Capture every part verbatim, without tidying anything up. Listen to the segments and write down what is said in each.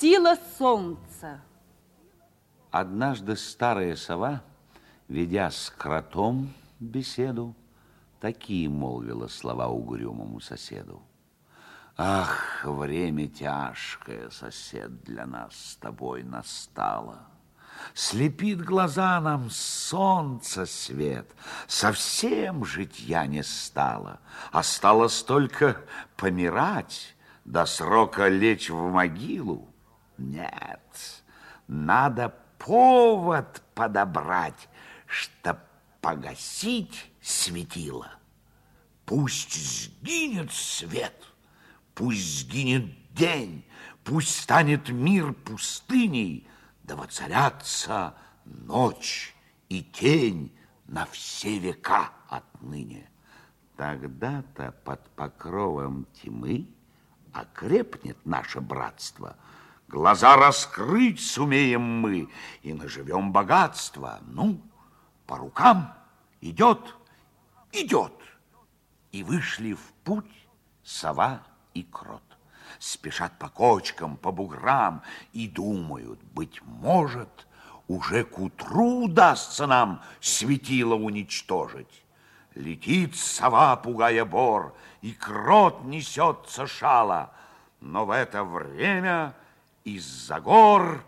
светило солнца. Однажды старая сова, ведя с кротом беседу, такие молвила слова угрюмому соседу. Ах, время тяжкое, сосед, для нас с тобой настало. Слепит глаза нам солнце свет, совсем житья не стало. Осталось только помирать, до срока лечь в могилу. Нет, надо повод подобрать, чтоб погасить светило. Пусть сгинет свет, пусть сгинет день, пусть станет мир пустыней, да воцарятся ночь и тень на все века отныне. Тогда-то под покровом тьмы окрепнет наше братство. Глаза раскрыть сумеем мы и наживем богатство. Ну, по рукам идет, идет. И вышли в путь сова и крот. Спешат по кочкам, по буграм и думают, быть может, уже к утру удастся нам светило уничтожить. Летит сова, пугая бор, и крот несется шало, но в это время из-за гор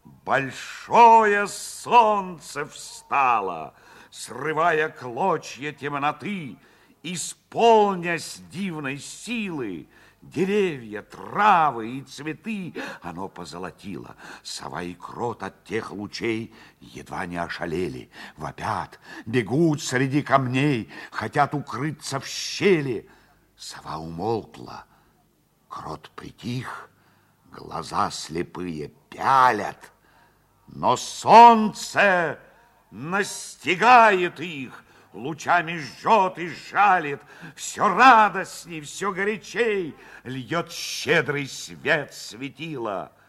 большое солнце встало, срывая клочья темноты, исполнясь дивной силы. Деревья, травы и цветы оно позолотило. Сова и крот от тех лучей едва не ошалели. Вопят, бегут среди камней, хотят укрыться в щели. Сова умолкла, крот притих, глаза слепые пялят. Но солнце настигает их, лучами жжет и жалит, все радостней, все горячей льет щедрый свет светила.